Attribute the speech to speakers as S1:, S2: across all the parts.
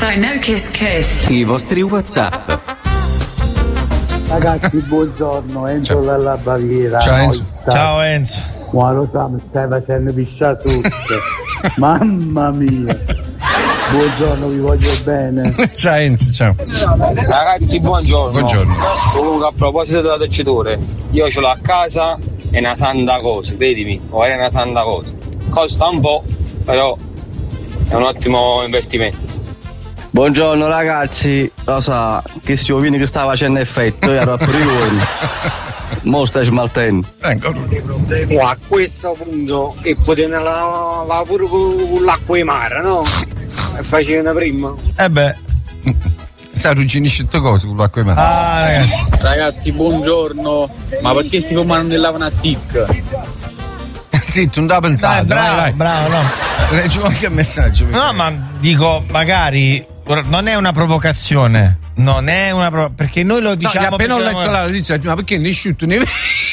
S1: So no kiss.
S2: I vostri WhatsApp.
S3: Ragazzi, buongiorno, Enzo dalla Baviera.
S4: Ciao Enzo.
S5: Ciao Enzo.
S3: Ma lo sa, mi stai facendo pisciare sotto. Mamma mia. Buongiorno, vi voglio bene.
S4: Ciao Enzo, ciao.
S6: Ragazzi, buongiorno.
S4: Buongiorno.
S6: Comunque, a proposito della dolciatore, io ce l'ho a casa, è una santa cosa, credimi, è una santa cosa. Costa un po', però è un ottimo investimento.
S7: Buongiorno ragazzi, lo sa, che si ovini che stava facendo effetto, io ero a priori. Mo stai smaltendo.
S8: A questo punto e potete lavorare pure con l'acqua di mare, no? E facevano prima.
S4: Sai, arrugginisce tutte cose con l'acqua di mare.
S9: Ragazzi, buongiorno. Ma perché si fumano nell'avana sick?
S4: Zitto, non da pensare.
S5: Bravo, no.
S4: Leggi qualche messaggio.
S5: No, ma dico, magari non è una provocazione. Non è una perché noi lo diciamo.
S4: No, appena ho letto la notizia, ma perché ne asciutto ne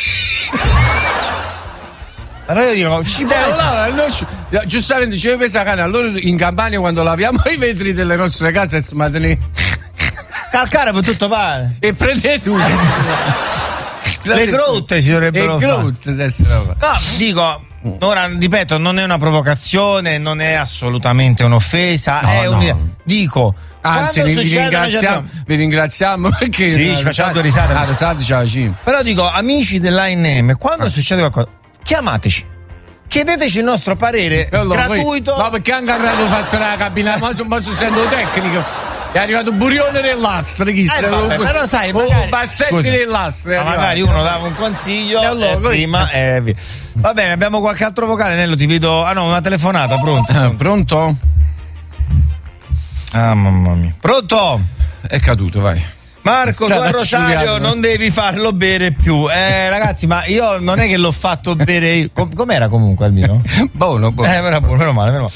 S5: Allora io dico,
S4: giustamente ci pensa cane, allora in Campania quando laviamo i vetri delle nostre case
S5: calcare per tutto male.
S4: E prendete tutto.
S5: Le grotte si dovrebbero fare.
S4: No,
S5: dico, ora ripeto, non è una provocazione, non è assolutamente un'offesa, è un'idea. Dico,
S4: anzi vi ringraziamo perché
S5: sì, ci facciamo due risate. Però dico, amici dell'ANM, quando succede qualcosa, chiamateci, chiedeteci il nostro parere gratuito.
S4: No, perché anche abbiamo fatto la cabina, ma sono essendo tecnico. È arrivato un burione del lastre,
S5: però sai,
S4: bassetti del lastre.
S5: Ma magari uno dava un consiglio prima via. Va bene, abbiamo qualche altro vocale, Nello, ti vedo. Ah no, una telefonata, pronto?
S4: Pronto?
S5: Ah, mamma mia. Pronto?
S4: È caduto, vai.
S5: Marco, tu a Rosario non devi farlo bere più. Ragazzi, ma io non è che l'ho fatto bere io. Com'era comunque il vino?
S4: Buono.
S5: Era buono, meno male.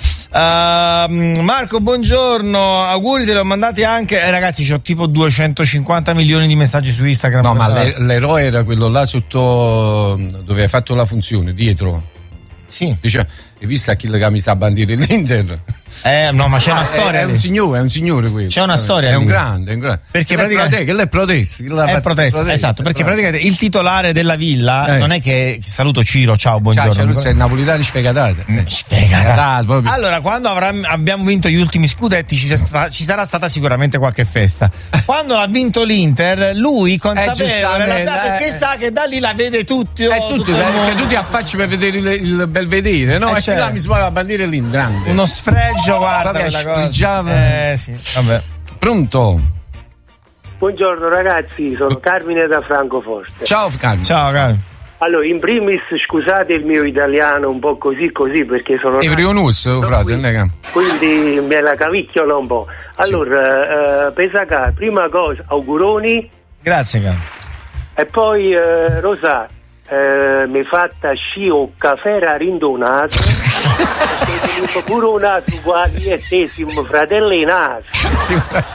S5: Marco, buongiorno, auguri, te li ho mandati anche. Ragazzi, c'ho tipo 250 milioni di messaggi su Instagram.
S4: No, ma l'eroe era quello là sotto dove hai fatto la funzione, dietro.
S5: Sì.
S4: Dice, hai visto a chi le camisa a bandire l'Inter?
S5: No, ma c'è una storia.
S4: È un signore quello.
S5: C'è una storia.
S4: È un grande.
S5: Perché praticamente
S4: è protesta.
S5: È protesta, esatto. Perché praticamente il titolare della villa non è che saluto Ciro, ciao, buongiorno.
S4: C'è il napolitano sfegatato.
S5: Allora, quando abbiamo vinto gli ultimi scudetti, ci sarà stata sicuramente qualche festa. Quando l'ha vinto l'Inter, lui consapevole perché sa che da lì la vede tutti.
S4: Perché tu ti affacci per vedere il belvedere, no? E là mi si va a bandire l'Inter.
S5: Uno sfregio. Guarda sì. Vabbè.
S4: Pronto?
S10: Buongiorno ragazzi, sono Carmine da Francoforte.
S4: Ciao Carmine.
S5: Ciao Carmine.
S10: Allora, in primis scusate il mio italiano un po' così perché sono
S4: frate,
S10: quindi me la cavicchiola un po'. Allora, Pesacà, prima cosa, auguroni.
S5: Grazie Carmine.
S10: E poi Rosa, mi fatta sci o caffè rindonato perché tenuto pure un altro quasi ettesimo fratello in naso.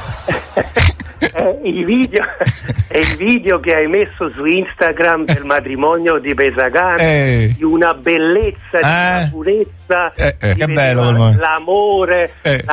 S10: Il video che hai messo su Instagram del matrimonio di Pesacano di una bellezza, di una purezza,
S5: che bello
S10: l'amore,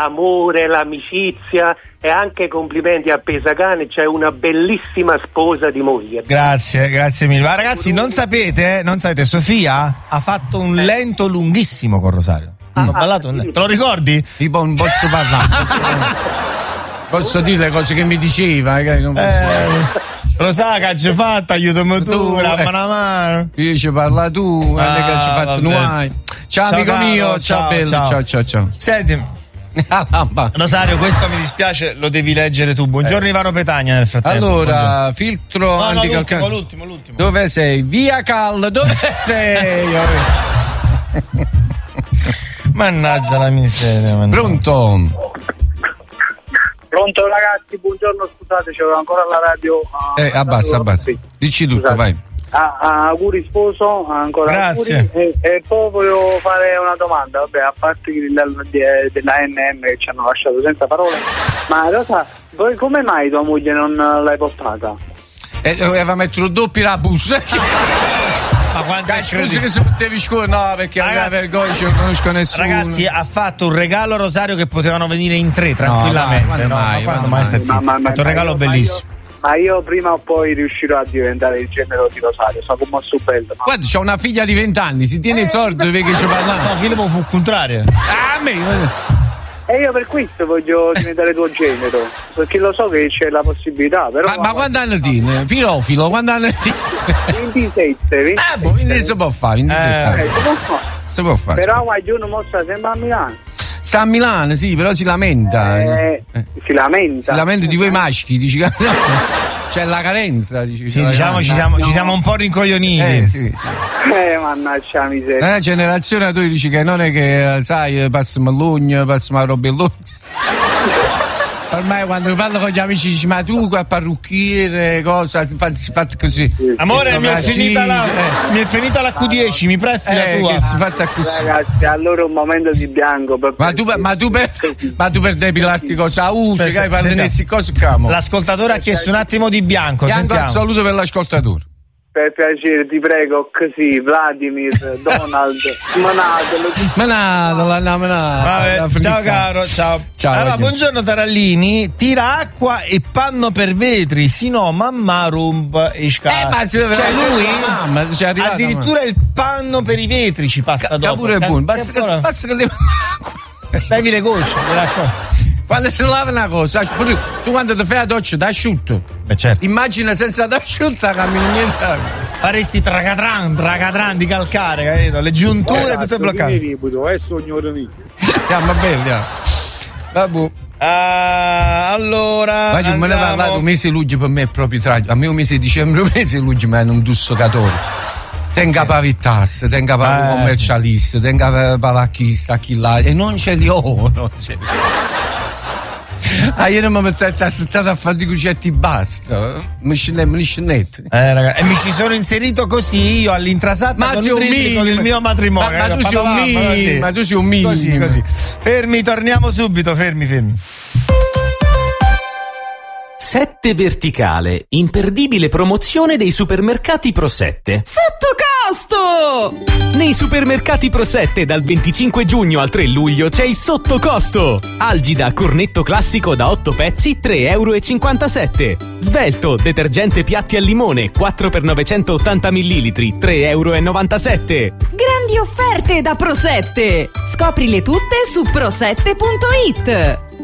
S10: l'amicizia, e anche complimenti a Pesacane, c'è una bellissima sposa di moglie.
S5: Grazie mille. Ma ragazzi, non sapete, Sofia ha fatto un lento lunghissimo con Rosario. Hanno ballato un lento. Te lo ricordi?
S4: Tipo un bozzo parlato. Posso dire le cose che mi diceva,
S5: Rosario, che ci fatto, aiutami tu, dammi una mano.
S4: Io ci parla tu, che ci fatto noi. Ciao amico mio, ciao bello, ciao.
S5: Senti, Rosario, questo mi dispiace, lo devi leggere tu. Buongiorno Ivano Petagna nel frattempo.
S4: Allora, filtro anticalcante.
S5: L'ultimo.
S4: Dove sei? Via Cal, dove sei?
S5: Mannaggia la miseria.
S4: Pronto?
S11: Pronto ragazzi, buongiorno, scusate, c'avevo ancora la radio.
S4: Abbassa. Dici tutto, scusate. Vai.
S11: Auguri sposo, ancora
S5: grazie.
S11: Auguri. E poi volevo fare una domanda, vabbè, a parte dell'ANM che ci hanno lasciato senza parole, ma Rosa, poi come mai tua moglie non l'hai portata?
S4: Doveva mettere doppio la busta.
S5: Ma quanto è
S4: scusi che se potevi scuola, no, perché la vergogna non conosco nessuno.
S5: Ragazzi, ha fatto un regalo Rosario che potevano venire in 3 tranquillamente. Quando mai stai zitto? Ha fatto un regalo bellissimo.
S11: Ma io prima o poi riuscirò a diventare il genero di Rosario, so come sto bello. No?
S4: Guarda, c'ho una figlia di 20 anni, si tiene sordo perché ci parla.
S5: No, chi lo può contrario?
S4: A me.
S11: E io per questo voglio diventare tuo genero, perché lo so che c'è la possibilità, però.
S4: Ma quando anni tiene? Pirofilo, quando anni tiene?
S11: 27.
S4: Quindi si può fare, 27. Si può fare.
S11: Però qualcuno mostra sempre a Milano.
S4: Sta a Milano, sì, però si lamenta.
S11: Si lamenta?
S4: Si lamenta di voi maschi, dici che c'è la carenza. Dici,
S5: sì, diciamo ci siamo un po' rincoglioniti.
S11: Sì. Mannaggia la miseria.
S4: Generazione tu dici che non è che, sai, passiamo all'ugno, passiamo a robellone. Ormai quando parlo con gli amici dici ma tu qua parrucchiere, cosa, si fa così.
S5: Amore, mi è finita la Q10, mi presti la tua?
S4: Che si fatta così.
S11: Ragazzi, allora un momento di bianco.
S4: Ma tu per depilarti cosa? Che hai partenesi cosa camo?
S5: L'ascoltatore ha chiesto un attimo di bianco.
S4: Bianco assoluto per l'ascoltatore.
S11: Per piacere, ti prego, così, Vladimir, Donald,
S5: Manado. Ciao caro, ciao. Allora, buongiorno Tarallini, tira acqua e panno per vetri, si no mamma romp e scala. Cioè lui addirittura il panno per i vetri ci passa dopo.
S4: Pure buono, basta che le
S5: davi le gocce, mi raccomando.
S4: Quando si lava una cosa, tu quando ti fai la doccia da asciutto,
S5: certo.
S4: Immagina senza d'asciutta cammini niente.
S5: Faresti tracatran di calcare, capito? Le giunture tutte bloccate.
S8: È sogno mio.
S4: Ma bello, vabbè.
S5: Allora.
S4: Ma io me ne parlato, un mese di luglio per me è proprio tragico. A me un mese di dicembre, un mese di luglio mi hanno un dussocatore. Tenga pavittasse, tenga commercialista, tenga palacchista, chi là. E non ce li ho, io non mi metto assettato a fare di cucetti, basta. Mi scennetti.
S5: E mi ci sono inserito così io all'intrasata con il mio matrimonio.
S4: Ma tu sei un minimo.
S5: Così. Fermi, torniamo subito, fermi.
S1: 7 Verticale, imperdibile promozione dei supermercati Pro 7.
S2: Sotto costo!
S1: Nei supermercati Pro 7 dal 25 giugno al 3 luglio c'è il sotto costo. Algida cornetto classico da 8 pezzi, 3,57 €. Svelto, detergente piatti al limone, 4 per 980 ml, 3,97 €.
S2: Grandi offerte da Pro 7! Scoprile tutte su pro7.it.